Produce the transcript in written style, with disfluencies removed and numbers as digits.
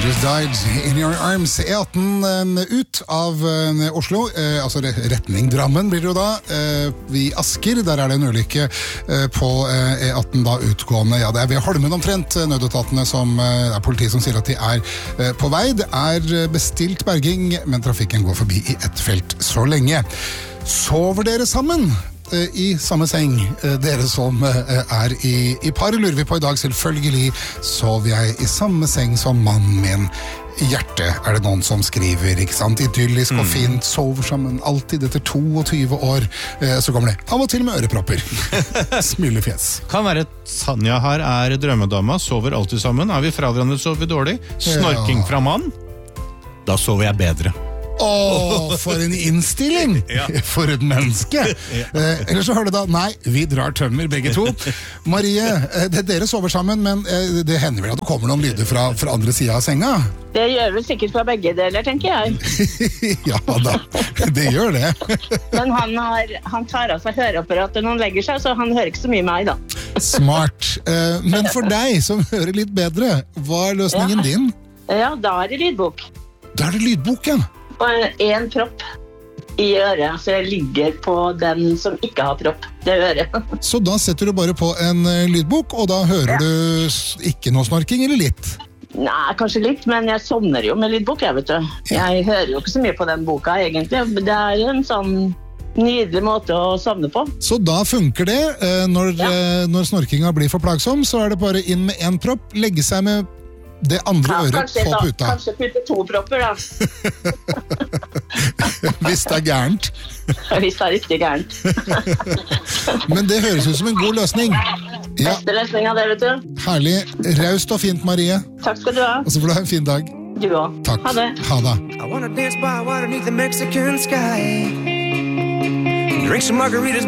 Just Died in Your Arms. E18 ut av Oslo, altså retning Drammen blir det jo da. I Asker, der det en ulykke på E18 da utgående. Ja, det ved Holmen omtrent, nødetatene som, det politiet som sier at de på vei. Det bestilt berging, men trafikken går forbi i ett felt så lenge. Sover dere sammen? I samme seng, dere som i par, lurer vi på i dag. Selvfølgelig sov jeg i samme seng som mannen min. Hjerte det noen som skriver, ikke sant? Idyllisk og fint, sover sammen alltid etter 22 år. Så kommer det av og til med ørepropper. Smilefjes. Kan være Tanja her drømmedama, sover alltid sammen. Vi fra hverandre, sover vi dårlig. Snorking fra mann. Da sover jeg bedre. For en innstilling! Ja. For et menneske! Eller så hører du da, nei, vi drar tømmer begge to. Marie, dere sover sammen, men det hender vel at det kommer noen lyder fra andre siden av senga? Det gjør vel sikkert fra begge deler, tenker jeg. Ja da, det gjør det. Men han tar av seg høreapparatet når han legger seg, så han hører ikke så mye meg da. Smart. Men for deg som hører litt bedre, hva løsningen din? Ja, da det lydbok. Da det lydbok, ja. Og en propp i øret, så jeg ligger på den som ikke har propp, det øret. Så da setter du bare på en lydbok, og da hører du ikke noe snorking, eller litt? Nei, kanskje litt, men jeg sovner jo med lydbok, jeg vet du. Jeg hører jo ikke så mye på den boka, egentlig. Det en sånn nydelig måte å sovne på. Så da funker det. Når snorkinga blir for plagsom, så det bare inn med en propp, legge seg med det andre øret på puta. Kanskje putte 2 propper da. Hvis det gærent. Hvis det riktig gærent. Men det høres ut som en god løsning. Ja. Beste løsning av det, vet du. Herlig. Raust og fint, Marie. Takk skal du ha. Og så får du ha en fin dag. Du også. Takk. Ha det. Ha det. I wanna dance by water beneath the Mexican sky. Drink some margaritas